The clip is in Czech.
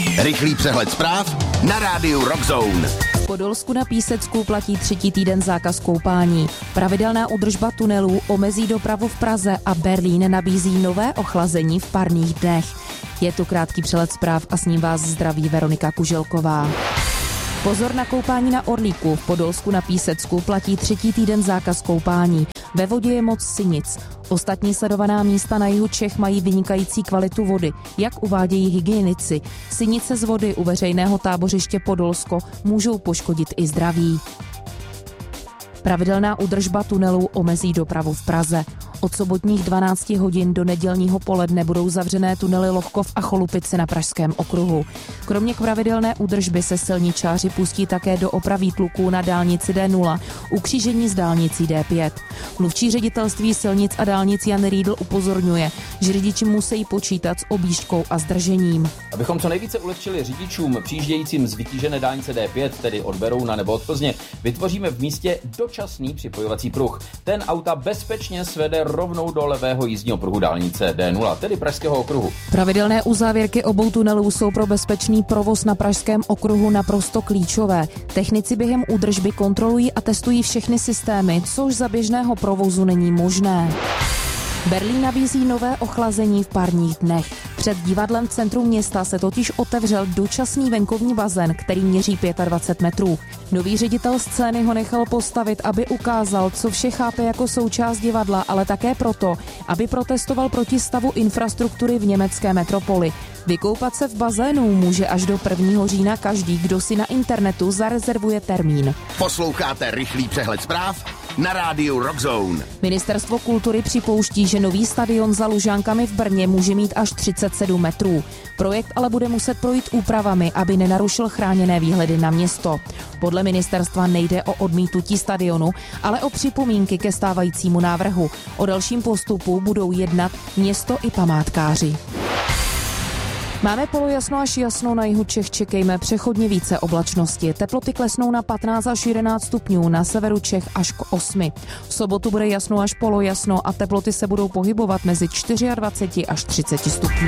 Rychlý přehled zpráv na rádiu Rock Zone. V Podolsku na Písecku platí 3. týden zákaz koupání. Pravidelná údržba tunelů omezí dopravu v Praze a Berlín nabízí nové ochlazení v parních dnech. Je tu krátký přehled zpráv a s ním vás zdraví Veronika Kuželková. Pozor na koupání na Orlíku. V Podolsku na Písecku platí 3. týden zákaz koupání. Ve vodě je moc sinic. Ostatní sledovaná místa na jihu Čech mají vynikající kvalitu vody, jak uvádějí hygienici. Sinice z vody u veřejného tábořiště Podolsko můžou poškodit i zdraví. Pravidelná údržba tunelů omezí dopravu v Praze. Od sobotních 12 hodin do nedělního poledne budou zavřené tunely Lohkov a Cholupice na Pražském okruhu. Kromě pravidelné údržby se silničáři pustí také do oprav tluků na dálnici D0 u křížení s dálnicí D5. Mluvčí ředitelství silnic a dálnic Jan Riedl upozorňuje, že řidiči musí počítat s objížďkou a zdržením. Abychom co nejvíce ulehčili řidičům přijíždějícím z vytížené dálnice D5, tedy od Berouna nebo od Plzně, vytvoříme v místě dočasný připojovací pruh. Ten auta bezpečně svede rovnou do levého jízdního pruhu dálnice D0, tedy Pražského okruhu. Pravidelné uzávěrky obou tunelů jsou pro bezpečný provoz na Pražském okruhu naprosto klíčové. Technici během údržby kontrolují a testují všechny systémy, což za běžného provozu není možné. Berlín nabízí nové ochlazení v parních dnech. Před divadlem v centru města se totiž otevřel dočasný venkovní bazén, který měří 25 metrů. Nový ředitel scény ho nechal postavit, aby ukázal, co vše chápe jako součást divadla, ale také proto, aby protestoval proti stavu infrastruktury v německé metropoli. Vykoupat se v bazénu může až do 1. října každý, kdo si na internetu zarezervuje termín. Posloucháte rychlý přehled zpráv na rádiu Rock Zone. Ministerstvo kultury připouští, že nový stadion za Lužánkami v Brně může mít až 37 metrů. Projekt ale bude muset projít úpravami, aby nenarušil chráněné výhledy na město. Podle ministerstva nejde o odmítnutí stadionu, ale o připomínky ke stávajícímu návrhu. O dalším postupu budou jednat město i památkáři. Máme polojasno až jasno, na jihu Čech čekejme přechodně více oblačnosti. Teploty klesnou na 15 až 11 stupňů, na severu Čech až k 8. V sobotu bude jasno až polojasno a teploty se budou pohybovat mezi 24 až 30 stupňů.